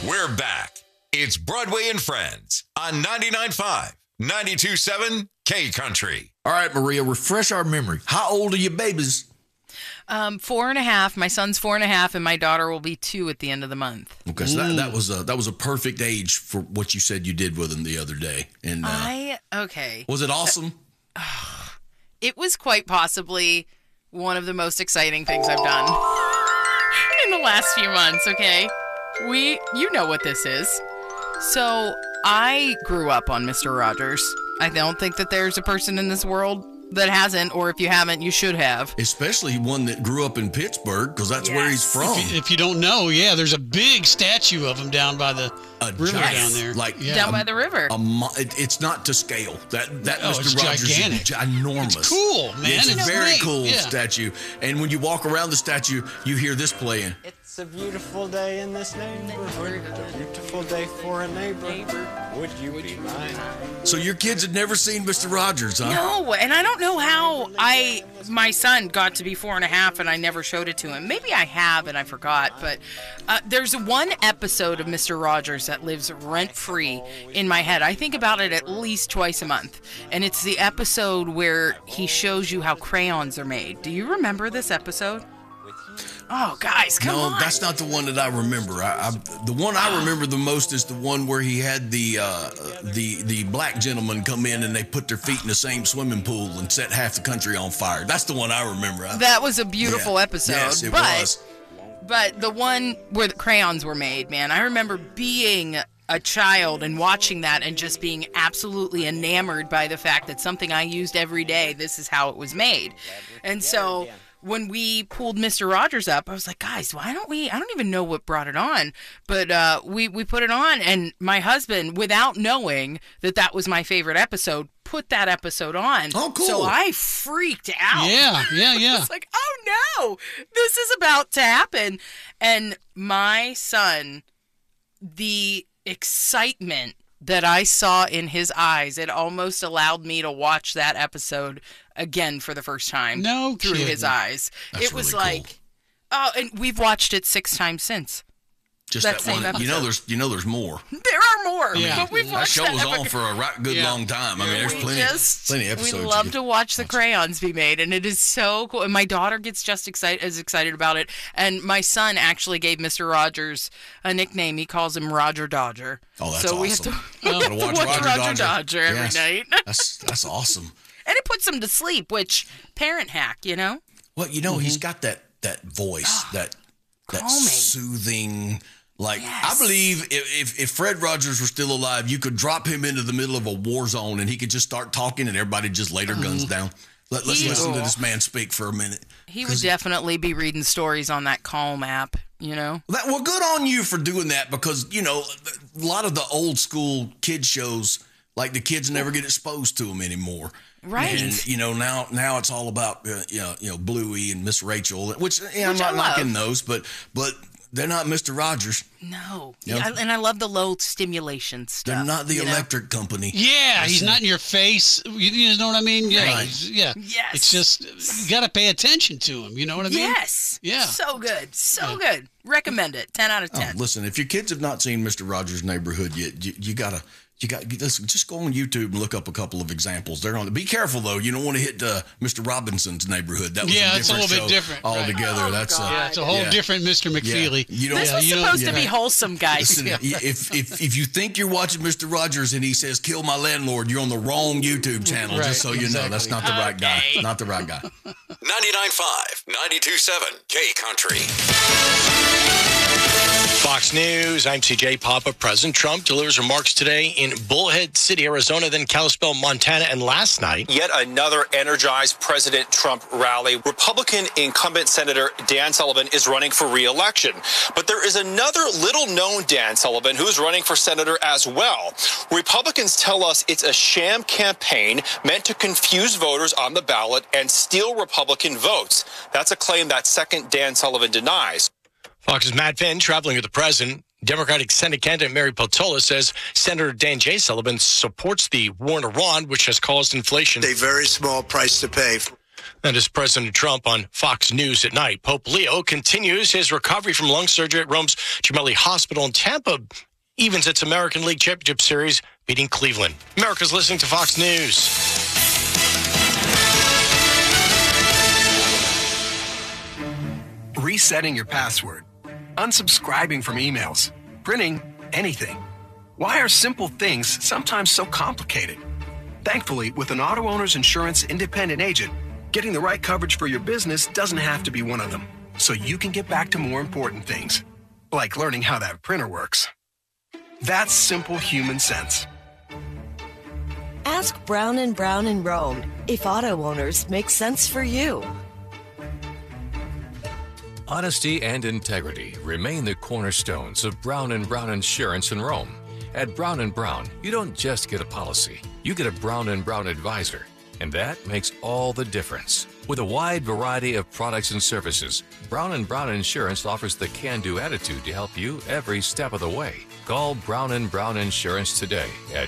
We're back. It's Broadway and Friends on 99.5, 92.7 K Country. All right, Maria, refresh our memory. How old are your babies? 4.5. My son's 4.5, and my daughter will be 2 at the end of the month. Okay, so that was a perfect age for what you said you did with them the other day. And okay. Was it awesome? It was quite possibly one of the most exciting things I've done in the last few months. Okay, you know what this is. So I grew up on Mr. Rogers. I don't think that there's a person in this world that hasn't, or if you haven't, you should have. Especially one that grew up in Pittsburgh, because that's where he's from. If you don't know, there's a big statue of him down by the river down there. Down by the river. It's not to scale. That Mr. It's Rogers gigantic. is ginormous. It's cool, man. It's a very great. cool statue. And when you walk around the statue, you hear this playing. It's a beautiful day in this neighborhood, a beautiful day for a neighbor. Would you be mine? So your kids had never seen Mr. Rogers, huh? No, and I don't know how my son got to be 4.5 and I never showed it to him. Maybe I have and I forgot, but there's one episode of Mr. Rogers that lives rent-free in my head. I think about it at least twice a month, and it's the episode where he shows you how crayons are made. Do you remember this episode? Oh, guys, come on. No, that's not the one that I remember. The one I remember the most is the one where he had the black gentleman come in and they put their feet in the same swimming pool and set half the country on fire. That's the one I remember. That was a beautiful episode. Yes, it was. But the one where the crayons were made, man, I remember being a child and watching that and just being absolutely enamored by the fact that something I used every day, this is how it was made. And so when we pulled Mr. Rogers up, I was like, guys, why don't we, I don't even know what brought it on, but we put it on, and my husband, without knowing that was my favorite episode, put that episode on. Oh, cool. So I freaked out. Yeah. I was like, oh no, this is about to happen. And my son, the excitement that I saw in his eyes, it almost allowed me to watch that episode again for the first time. No through kidding. his eyes. That's it was really like, oh, and we've watched it 6 times since. Just that that same one. episode. You know there's more. There are more, Yeah. but we've That watched show that was on for a good long time. I mean, there's plenty of episodes. We love to watch the crayons be made, and it is so cool. And my daughter gets just as excited about it. And my son actually gave Mr. Rogers a nickname. He calls him Roger Dodger. Oh, that's so awesome. we have to, Gotta watch Roger Dodger every Yes. night. That's awesome. And it puts him to sleep, which parent hack, you know? Well, he's got that voice, that Calming. soothing. Like, Yes. I believe if Fred Rogers were still alive, you could drop him into the middle of a war zone and he could just start talking and everybody just lay their guns down. Let's listen to this man speak for a minute. He would definitely be reading stories on that Calm app, you know? Well, good on you for doing that, because, a lot of the old school kid shows, like, the kids never get exposed to them anymore. Right. And, now it's all about, Bluey and Miss Rachel, which I'm not I knocking love. those, but they're not Mr. Rogers. No. Yep. And I love the low stimulation stuff. They're not the you know? electric company. Yeah, he's not in your face. You know what I mean? Yeah, Right. yeah. Yes. It's just, you got to pay attention to him. You know what I mean? Yes. Yeah. So good. So good. Recommend it. 10 out of 10. Listen, if your kids have not seen Mr. Rogers' Neighborhood yet, you got listen, just go on YouTube and look up a couple of examples. They're on. Be careful though; you don't want to hit Mr. Robinson's Neighborhood. That was it's a little bit show different altogether. Right. That's God. It's a whole different Mr. McFeely. You don't. This was supposed to be wholesome, guys. Listen, if you think you're watching Mr. Rogers and he says "kill my landlord," you're on the wrong YouTube channel. Right, Just so you know, that's not the right guy. Okay. Not the right guy. 99.5, 92.7 K Country. Fox News, I'm CJ Papa. President Trump delivers remarks today in Bullhead City, Arizona, then Kalispell, Montana, and last night. Yet another energized President Trump rally. Republican incumbent Senator Dan Sullivan is running for re-election. But there is another little-known Dan Sullivan who's running for senator as well. Republicans tell us it's a sham campaign meant to confuse voters on the ballot and steal Republican votes. That's a claim that second Dan Sullivan denies. Fox's Matt Finn traveling with the president. Democratic Senate candidate Mary Peltola says Senator Dan J. Sullivan supports the war in Iran, which has caused inflation. A very small price to pay. That is President Trump on Fox News at night. Pope Leo continues his recovery from lung surgery at Rome's Gemelli Hospital in Tampa. Evens its American League Championship Series, beating Cleveland. America's listening to Fox News. Resetting your password, unsubscribing from emails, printing anything. Why are simple things sometimes so complicated? Thankfully, with an auto owner's insurance independent agent, getting the right coverage for your business doesn't have to be one of them, so you can get back to more important things, like learning how that printer works. That's simple human sense. Ask Brown & Brown in Rome if auto owners make sense for you. Honesty and integrity remain the cornerstones of Brown & Brown Insurance in Rome. At Brown & Brown, you don't just get a policy, you get a Brown & Brown advisor. And that makes all the difference. With a wide variety of products and services, Brown & Brown Insurance offers the can-do attitude to help you every step of the way. Call Brown & Brown Insurance today at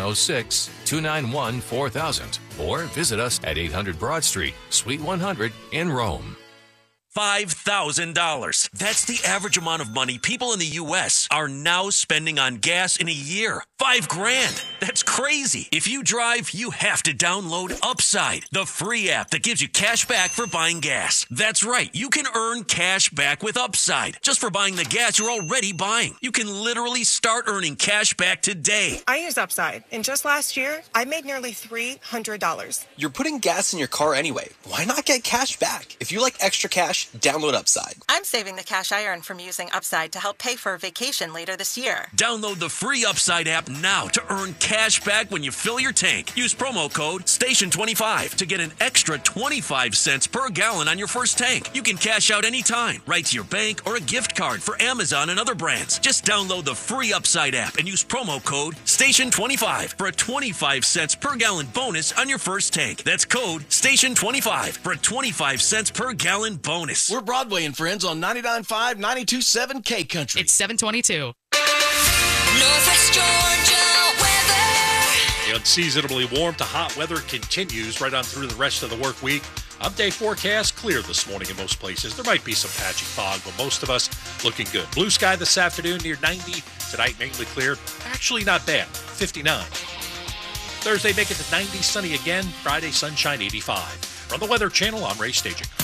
706-291-4000 or visit us at 800 Broad Street, Suite 100 in Rome. $5,000. That's the average amount of money people in the U.S. are now spending on gas in a year. $5,000. That's crazy. If you drive, you have to download Upside, the free app that gives you cash back for buying gas. That's right. You can earn cash back with Upside just for buying the gas you're already buying. You can literally start earning cash back today. I use Upside, and just last year, I made nearly $300. You're putting gas in your car anyway. Why not get cash back? If you like extra cash, download Upside. I'm saving the cash I earn from using Upside to help pay for a vacation later this year. Download the free Upside app now to earn cash back when you fill your tank. Use promo code STATION25 to get an extra 25 cents per gallon on your first tank. You can cash out anytime, right to your bank or a gift card for Amazon and other brands. Just download the free Upside app and use promo code STATION25 for a 25 cents per gallon bonus on your first tank. That's code STATION25 for a 25 cents per gallon bonus. We're Broadway and Friends on 99.5, 92.7 K Country. It's 722. Northwest Georgia weather. The unseasonably warm to hot weather continues right on through the rest of the work week. Up-day forecast, clear this morning in most places. There might be some patchy fog, but most of us looking good. Blue sky this afternoon near 90. Tonight, mainly clear. Actually not bad, 59. Thursday, make it to 90, sunny again. Friday, sunshine, 85. From the Weather Channel, I'm Ray Staging.